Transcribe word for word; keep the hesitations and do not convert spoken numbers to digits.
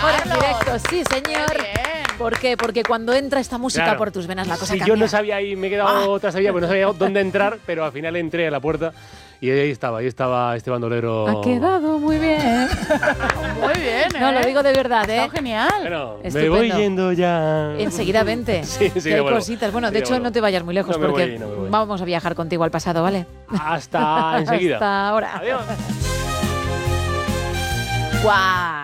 Ahora en directo, sí, señor. ¿Por qué? Porque cuando entra esta música Claro. por tus venas la cosa Si cambia. yo no sabía ahí, me he quedado Ah. otra sabía, pues no sabía dónde entrar, pero al final entré a la puerta y ahí estaba, ahí estaba este bandolero. Ha quedado muy bien. Muy bien, ¿eh? No, lo digo de verdad, ¿eh? Está genial. Bueno, me Estupendo. voy yendo ya. Enseguida vente. Sí, sí, que hay bueno. cositas. Bueno, de Sí, hecho, bueno. no te vayas muy lejos No me porque voy, no me voy. vamos a viajar contigo al pasado, ¿vale? Hasta enseguida. Hasta ahora. Adiós. ¡Guau!